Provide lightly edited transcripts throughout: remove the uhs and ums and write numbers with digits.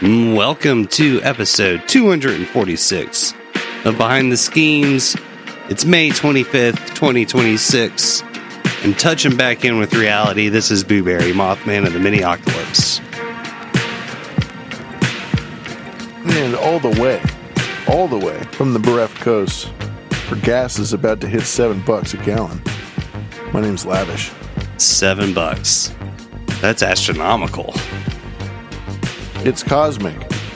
Welcome to episode 246 of Behind the Schemes. It's May 25th, 2026. And touching back in with reality, this is Booberry, Mothman of the Mini-Octolypse. And all the way from the bereft coast, where gas is about to hit $7 a gallon. My name's Lavish. $7. That's astronomical. It's cosmic.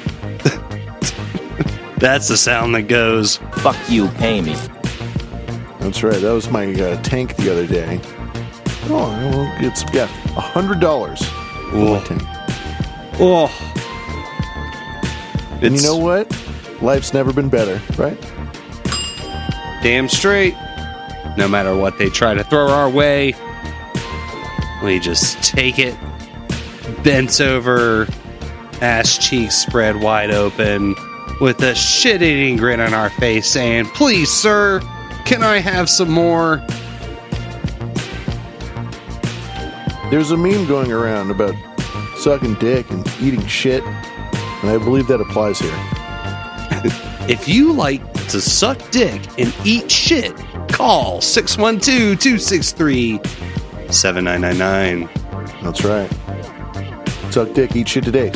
That's the sound that goes, "Fuck you, pay me." That's right. That was my tank the other day. Oh, well, it's got $100 for my tank. oh. And you know what? Life's never been better, right? Damn straight. No matter what they try to throw our way, we just take it, bent over, ass cheeks spread wide open, with a shit-eating grin on our face saying, "Please, sir, can I have some more?" There's a meme going around about sucking dick and eating shit, and I believe that applies here. If you like to suck dick and eat shit, call 612-263-7999. That's right. Suck dick, eat shit today.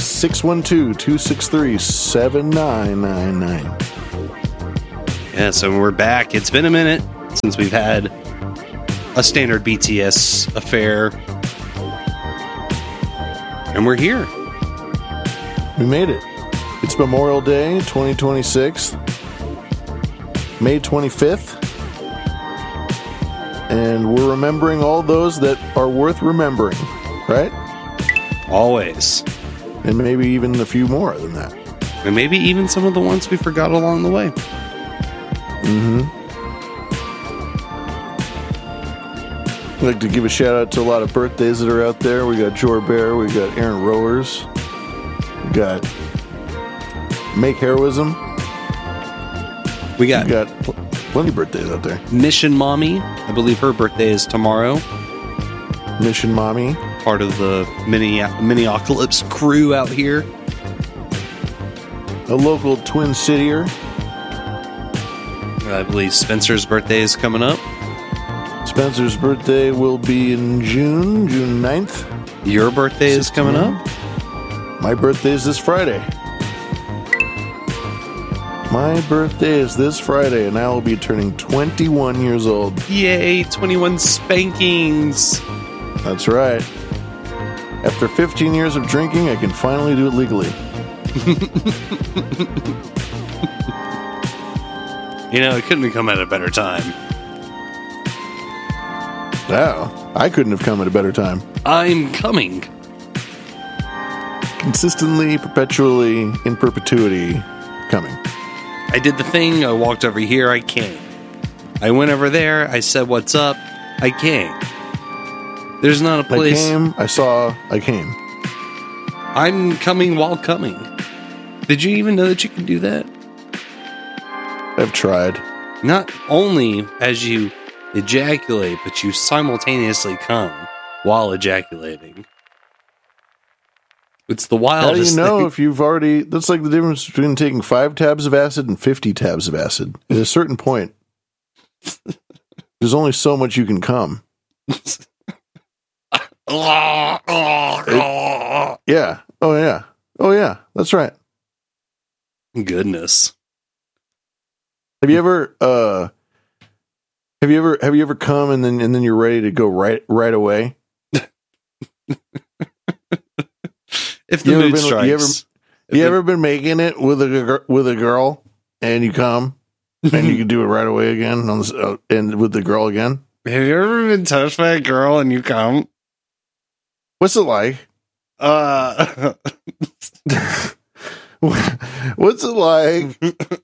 612-263-7999. Yeah, so we're back. It's been a minute since we've had a standard BTS affair. And we're here. We made it. It's Memorial Day 2026, May 25th. And we're remembering all those that are worth remembering, right? Always. And maybe even a few more than that. And maybe even some of the ones we forgot along the way. Mm-hmm. I'd like to give a shout out to a lot of birthdays that are out there. We got Jor Bear, we got Aaron Rowers, we got Make Heroism. We got plenty of birthdays out there. Mission Mommy. I believe her birthday is tomorrow. Mission Mommy. Part of the Mini-Octolypse crew out here. A local Twin Cityer. I believe Spencer's birthday is coming up. Spencer's birthday will be in June 9th. Your birthday is coming up? My birthday is this Friday. My birthday is this Friday, and I will be turning 21 years old. Yay, 21 spankings. That's right. After 15 years of drinking, I can finally do it legally. You know, it couldn't have come at a better time. Wow, I couldn't have come at a better time. I'm coming. Consistently, perpetually, in perpetuity, coming. I did the thing, I walked over here, I came. I went over there, I said what's up, I came. There's not a place... I came, I saw, I came. I'm coming while coming. Did you even know that you can do that? I've tried. Not only as you ejaculate, but you simultaneously come while ejaculating. It's the wildest How do you know thing. if you've already... That's like the difference between taking 5 tabs of acid and 50 tabs of acid. At a certain point, there's only so much you can come. Yeah. Oh, yeah. Oh, yeah. That's right. Goodness. Have you ever come and then you're ready to go right away? If the mood strikes. You ever been making it with a girl and you come and you can do it right away again and with the girl again? Have you ever been touched by a girl and you come? What's it like? What's it like?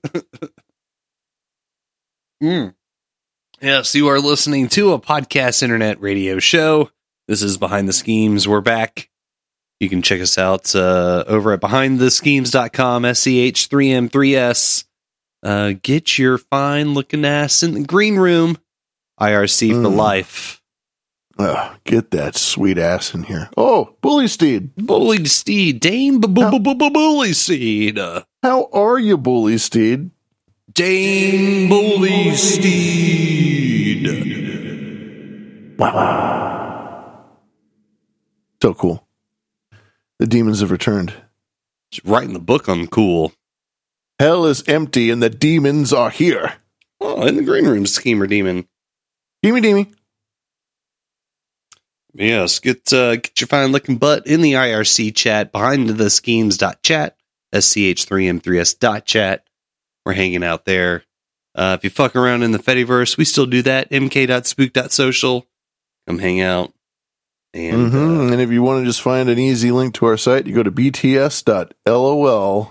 Yes, you are listening to a podcast internet radio show. This is Behind the Schemes. We're back. You can check us out over at behindtheschemes.com, SCH3M3S. Get your fine looking ass in the green room. IRC for life. Get that sweet ass in here. Oh, Bully Steed. Bully Steed. Dame Bully Steed. How are you, Bully Steed? Dame Bully Steed. Wow. So cool. The demons have returned. Just writing the book on cool. Hell is empty and the demons are here. Oh, in the green room, Schemer Demon. Demmy. Yes, get your fine looking butt in the IRC chat behind the schemes.chat, SCH3M3S.chat. We're hanging out there. If you fuck around in the Fediverse, we still do that. mk.spook.social. Come hang out. And, and if you want to just find an easy link to our site, you go to bts.lol.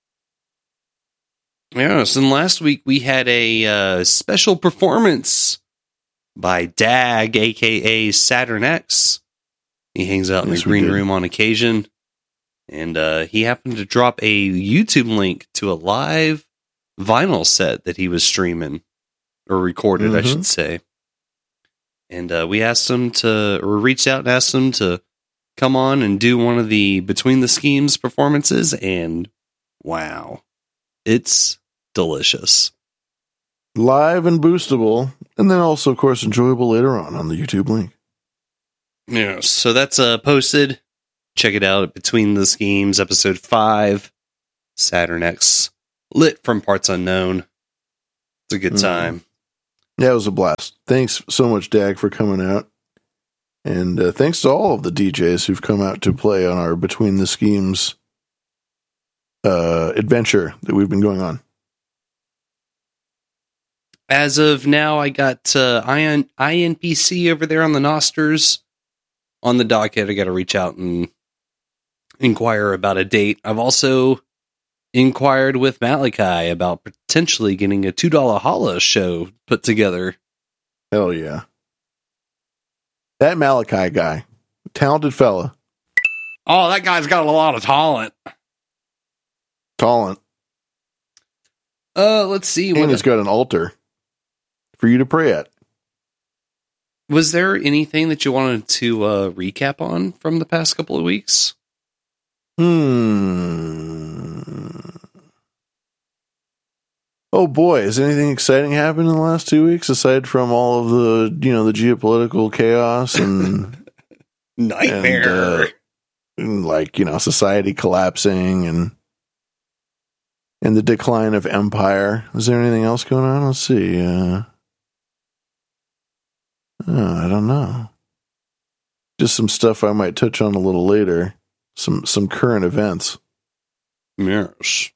Yes, and last week we had a special performance by Dag, a.k.a. Saturn X. He hangs out in the green room on occasion. And he happened to drop a YouTube link to a live vinyl set that he was streaming. Or recorded, I should say. And we asked him to, or reached out and asked him to come on and do one of the Between the Schemes performances. And wow, it's delicious. Live and boostable, and then also, of course, enjoyable later on the YouTube link. Yeah, so that's posted. Check it out at Between the Schemes, episode 5, Saturn X, lit from Parts Unknown. It's a good time. Yeah, it was a blast. Thanks so much, Dag, for coming out. And thanks to all of the DJs who've come out to play on our Between the Schemes adventure that we've been going on. As of now, I got INPC over there on the Nosters on the docket. I got to reach out and inquire about a date. I've also inquired with Malachi about potentially getting a $2 holla show put together. Hell yeah. That Malachi guy, talented fella. Oh, that guy's got a lot of talent. Let's see. And he's got an altar for you to pray at. Was there anything that you wanted to recap on from the past couple of weeks? Oh boy, has anything exciting happened in the last 2 weeks aside from all of the, the geopolitical chaos and nightmare, and society collapsing and the decline of empire? Is there anything else going on? Let's see. I don't know. Just some stuff I might touch on a little later. Some current events. Yes.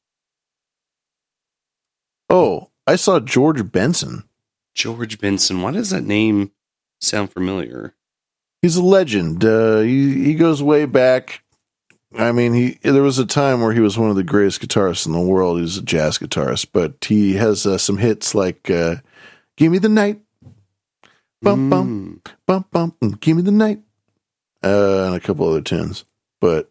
Oh, I saw George Benson. George Benson. Why does that name sound familiar? He's a legend. He goes way back. I mean, there was a time where he was one of the greatest guitarists in the world. He was a jazz guitarist, but he has some hits like "Give Me the Night," "Bum Bum Bum Bum," "Give Me the Night," and a couple other tunes. But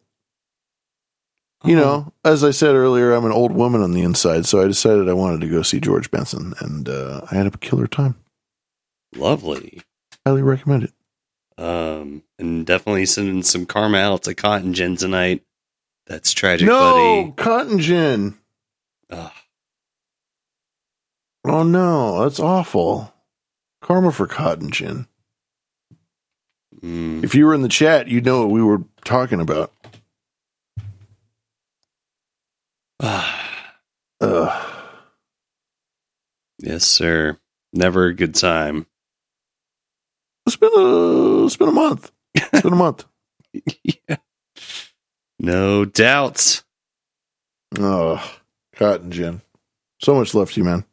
as I said earlier, I'm an old woman on the inside, so I decided I wanted to go see George Benson, and I had a killer time. Lovely. Highly recommend it. And definitely sending some karma out to Cotton Gin tonight. That's tragic, buddy. No, Cotton Gin. Oh no, that's awful. Karma for Cotton Gin. If you were in the chat, you'd know what we were talking about. Yes, sir. Never a good time. It's been a month. It's been a month. Yeah. No doubt. Oh, Cotton Gin. So much love to you, man.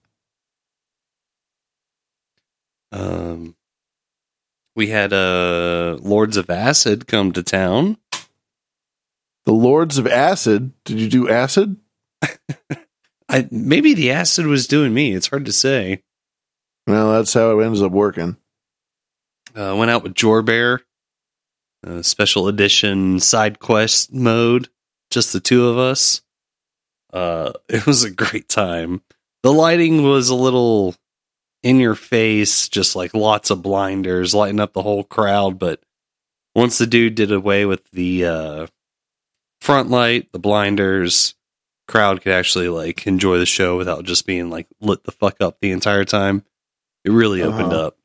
We had Lords of Acid come to town. The Lords of Acid? Did you do acid? Maybe the acid was doing me. It's hard to say. Well, that's how it ends up working. Went out with Jorbear. Special edition side quest mode. Just the two of us. It was a great time. The lighting was a little in your face, just like lots of blinders, lighting up the whole crowd. But once the dude did away with the front light, the blinders, crowd could actually like enjoy the show without just being like lit the fuck up the entire time. It really opened up.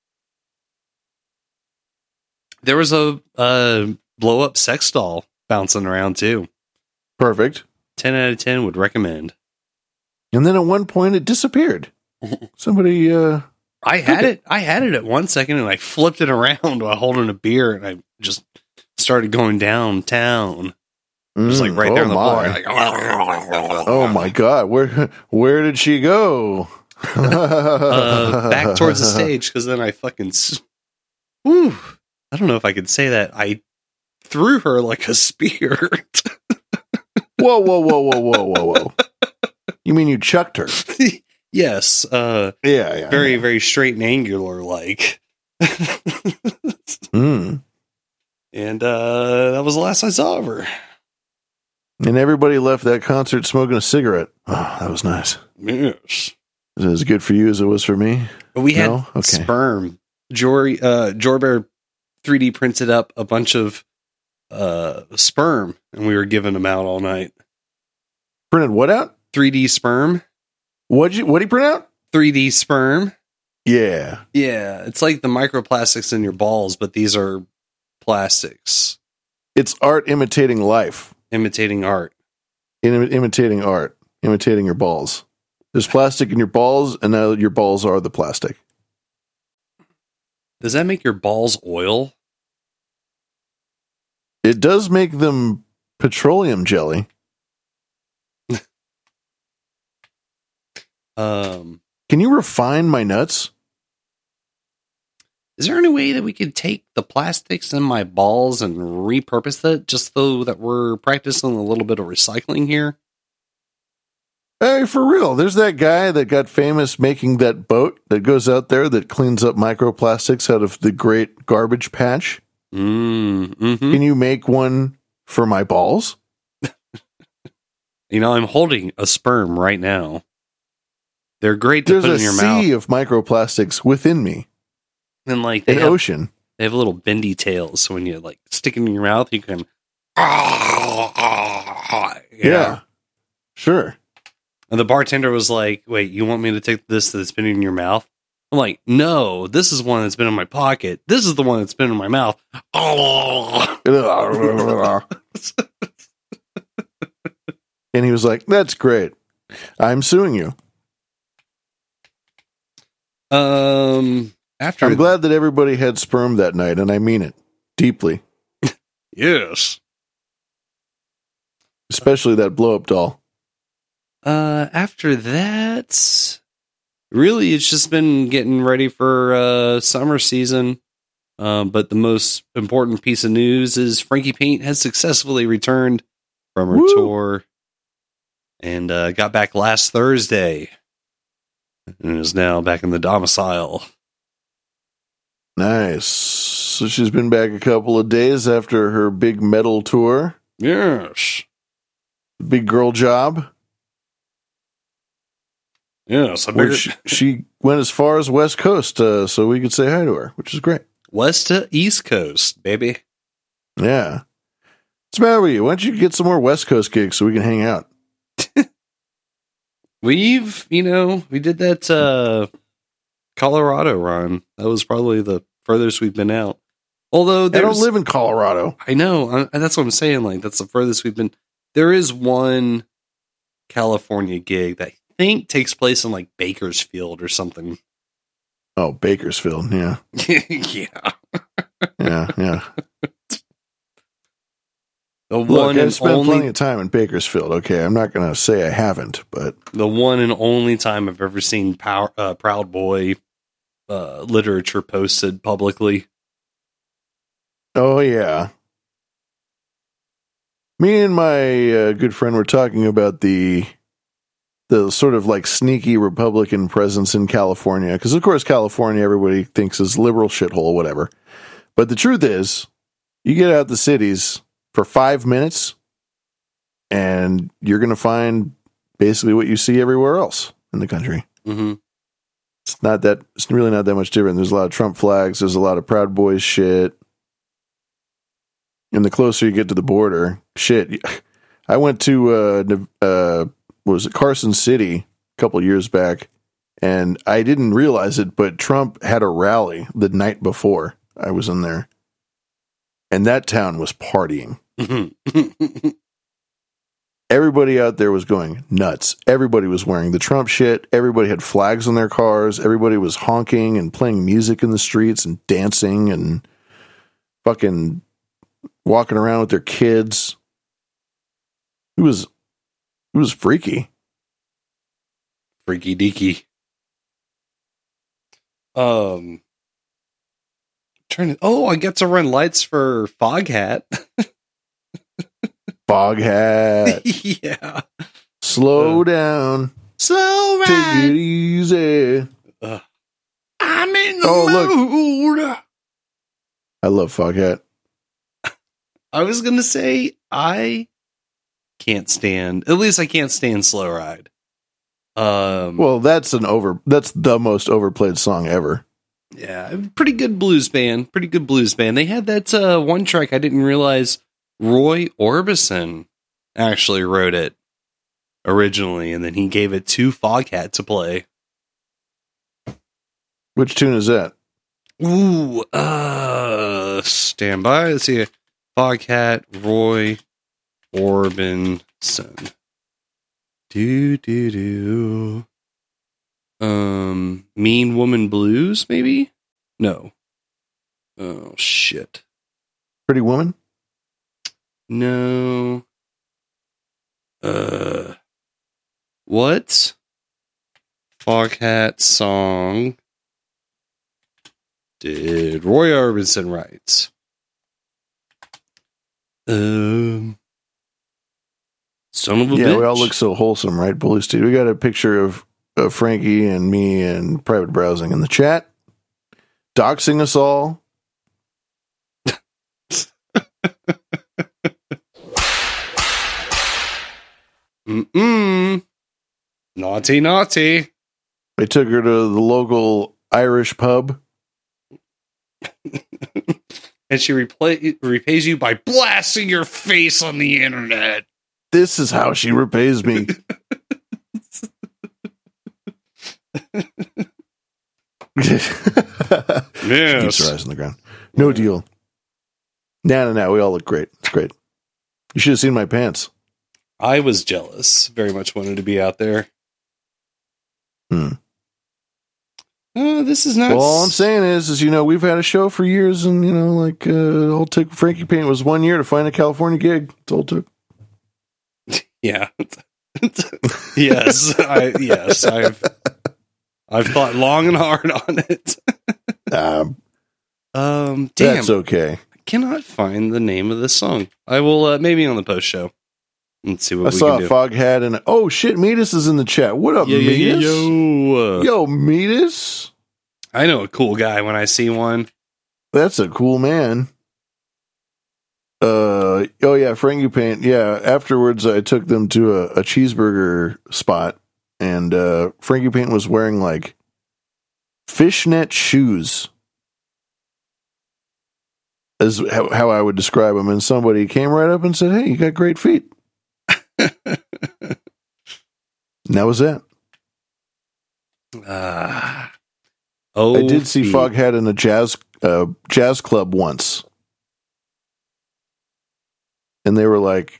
There was a blow up sex doll bouncing around too. Perfect. 10 out of 10 would recommend. And then at one point it disappeared. Somebody I had it at 1 second and I flipped it around while holding a beer and I just started going downtown. Just like right there on the floor. Like, oh my God. Where did she go? Back towards the stage, because then I fucking I don't know if I could say that. I threw her like a spear. Whoa. You mean you chucked her? Yes. Yeah. Very, very straight and angular like. And that was the last I saw of her. And everybody left that concert smoking a cigarette. Oh, that was nice. Yes. Is it as good for you as it was for me? But we had sperm. Jorbear 3D printed up a bunch of sperm, and we were giving them out all night. Printed what out? 3D sperm. What'd he print out? 3D sperm. Yeah. Yeah, it's like the microplastics in your balls, but these are plastics. It's art imitating life. Imitating art. Imitating art. Imitating your balls. There's plastic in your balls, and now your balls are the plastic. Does that make your balls oil? It does make them petroleum jelly. Can you refine my nuts? Is there any way that we could take the plastics in my balls and repurpose it, just so that we're practicing a little bit of recycling here? Hey, for real. There's that guy that got famous making that boat that goes out there that cleans up microplastics out of the great garbage patch. Mm-hmm. Can you make one for my balls? You know, I'm holding a sperm right now. They're great to put in your mouth. There's a sea of microplastics within me. And like an ocean. They have little bendy tails, so when you like stick it in your mouth, you can. Yeah. Sure. And the bartender was like, "Wait, you want me to take this that's been in your mouth?" I'm like, "No, this is one that's been in my pocket. This is the one that's been in my mouth." And he was like, "That's great. I'm suing you." I'm glad that everybody had sperm that night, and I mean it deeply. Yes. Especially that blow-up doll. After that, really, it's just been getting ready for summer season. But the most important piece of news is Frankie Paint has successfully returned from her tour and got back last Thursday and is now back in the domicile. Nice. So she's been back a couple of days after her big metal tour. Yes. Big girl job. Yes. She went as far as West Coast, so we could say hi to her, which is great. West to East Coast, baby. Yeah. What's the matter with you? Why don't you get some more West Coast gigs so we can hang out? We did that Colorado run. That was probably the furthest we've been out. Although I don't live in Colorado. I know. That's what I'm saying. Like, that's the furthest we've been. There is one California gig that I think takes place in like Bakersfield or something. Oh, Bakersfield. Yeah. Yeah. Yeah. I spent plenty of time in Bakersfield. Okay, I'm not going to say I haven't, but the one and only time I've ever seen Proud Boy literature posted publicly. Oh yeah, me and my good friend were talking about the sort of like sneaky Republican presence in California, because of course California everybody thinks is liberal shithole, whatever. But the truth is, you get out the cities for 5 minutes, and you're going to find basically what you see everywhere else in the country. Mm-hmm. It's really not that much different. There's a lot of Trump flags. There's a lot of Proud Boys shit. And the closer you get to the border, shit. I went to Carson City a couple years back, and I didn't realize it, but Trump had a rally the night before I was in there, and that town was partying. Everybody out there was going nuts. Everybody was wearing the Trump shit. Everybody had flags on their cars. Everybody was honking and playing music in the streets and dancing and fucking walking around with their kids. It was freaky. Freaky deaky. I get to run lights for Foghat. Foghat. Yeah. Slow down. Slow ride. Take it easy. I'm in the mood. Look. I love Foghat. I was going to say, I can't stand, at least I can't stand Slow Ride. Well, that's the most overplayed song ever. Yeah, pretty good blues band. They had that one track I didn't realize Roy Orbison actually wrote it originally, and then he gave it to Foghat to play. Which tune is that? Ooh, stand by. Let's see. Foghat, Roy Orbison. Do. Mean Woman Blues, maybe? No. Oh, shit. Pretty Woman? No. What Foghat song did Roy Orbison write? Son of a bitch. We all look so wholesome, right, Bully Steve? We got a picture of Frankie and me and private browsing in the chat, doxing us all. Naughty. They took her to the local Irish pub. And she repays you by blasting your face on the internet. This is how she repays me. Yes. Keeps her eyes on the ground. No deal. No. We all look great. It's great. You should have seen my pants. I was jealous. Very much wanted to be out there. This is not. Well, all I'm saying is we've had a show for years, and all it took Frankie Paint was 1 year to find a California gig. That's all it took. Yeah. Yes. I've thought long and hard on it. Damn. That's okay. I cannot find the name of this song. I will maybe on the post show. Let's see what we can do. I saw Foghat and oh shit, Metis is in the chat. What up, Metis? Yo, Metis. I know a cool guy when I see one. That's a cool man. Frankie Paint. Yeah, afterwards I took them to a cheeseburger spot, and Frankie Paint was wearing like fishnet shoes, is how I would describe them. And somebody came right up and said, "Hey, you got great feet." And that was it. I did see Foghat in a jazz club once, and they were like,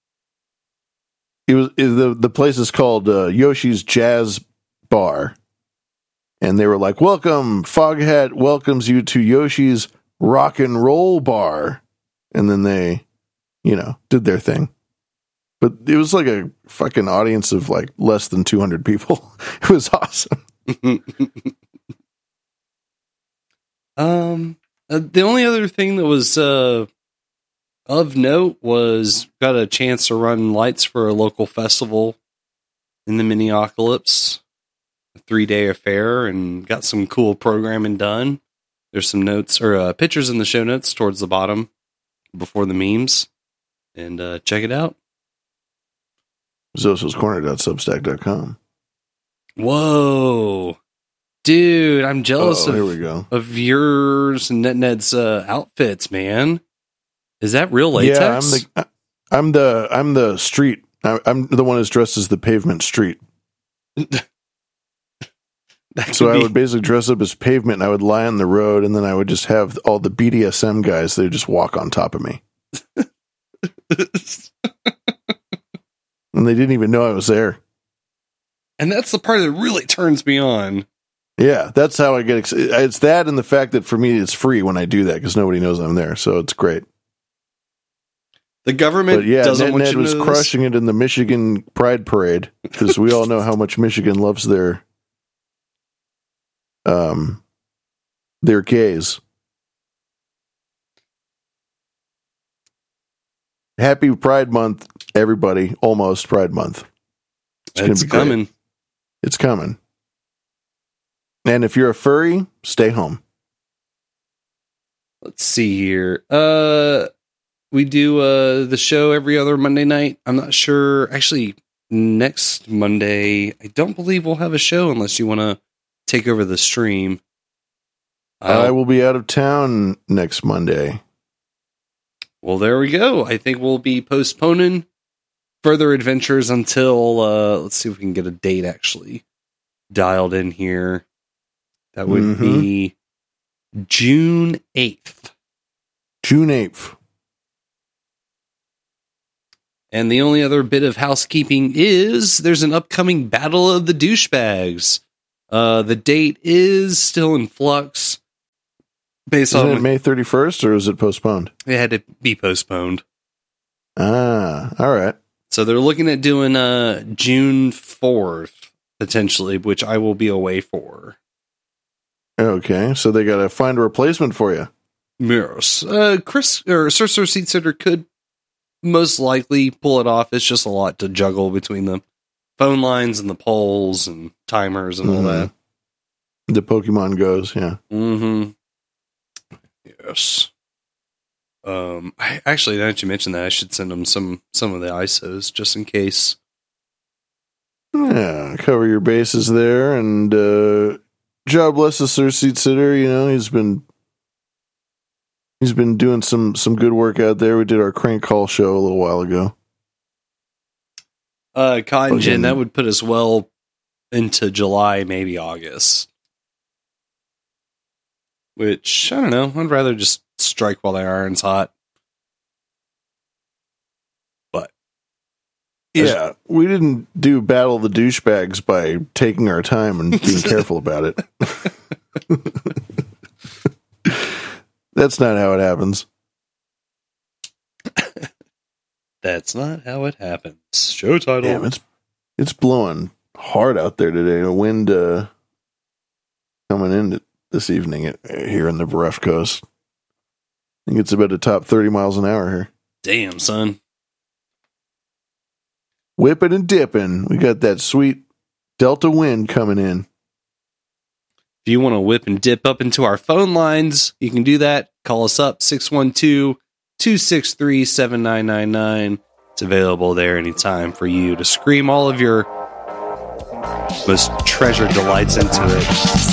the place is called Yoshi's Jazz Bar, and they were like, "Welcome, Foghat welcomes you to Yoshi's Rock and Roll Bar," and then they, did their thing. But it was like a fucking audience of like less than 200 people. It was awesome. The only other thing that was of note was got a chance to run lights for a local festival in the Minneapolis, a 3-day affair, and got some cool programming done. There's some notes or pictures in the show notes towards the bottom before the memes, and check it out. Zososcorner.substack.com. Whoa. Dude, I'm jealous here we go. of yours and Ned's outfits, man. Is that real latex? Yeah, I'm the street. I'm the one who's dressed as the pavement street. So I would basically dress up as pavement, and I would lie on the road, and then I would just have all the BDSM guys. They would just walk on top of me, and they didn't even know I was there. And that's the part that really turns me on. Yeah, that's how I get excited. It's that and the fact that for me it's free when I do that because nobody knows I'm there, so it's great. The government doesn't want you to Ned was know crushing it in the Michigan Pride Parade because we all know how much Michigan loves their gays. Happy Pride Month, everybody! Almost Pride Month. It's coming. It's coming. And if you're a furry, stay home. Let's see here. We do the show every other Monday night. I'm not sure. Actually, next Monday, I don't believe we'll have a show unless you want to take over the stream. I will be out of town next Monday. Well, there we go. I think we'll be postponing further adventures until, let's see if we can get a date actually dialed in here. That would be June 8th. June 8th. And the only other bit of housekeeping is there's an upcoming Battle of the Douchebags. The date is still in flux. Isn't it May 31st, or is it postponed? It had to be postponed. Ah, all right. So they're looking at doing June 4th, potentially, which I will be away for. Okay, so they got to find a replacement for you. Yes. Chris, or Sir Seat Sitter could most likely pull it off. It's just a lot to juggle between the phone lines and the polls and timers and all that. The Pokemon Goes, yeah. Mm-hmm. Yes. Actually, now that you mention that, I should send them some of the ISOs just in case. Yeah, cover your bases there, and God bless the Sir Seat Sitter. You know, he's been doing some good work out there. We did our Crank Call show a little while ago. Cotton Gin, that would put us well into July, maybe August. Which, I don't know, I'd rather just strike while the iron's hot. But yeah, we didn't do Battle of the Douchebags by taking our time and being careful about it. That's not how it happens. That's not how it happens. Show title. Damn, it's blowing hard out there today. A wind coming in this evening here in the Bereft Coast. I think it's about to top 30 miles an hour here. Damn, son. Whipping and dipping. We got that sweet Delta wind coming in. If you want to whip and dip up into our phone lines, you can do that. Call us up, 612-263-7999. It's available there anytime for you to scream all of your most treasured delights into it.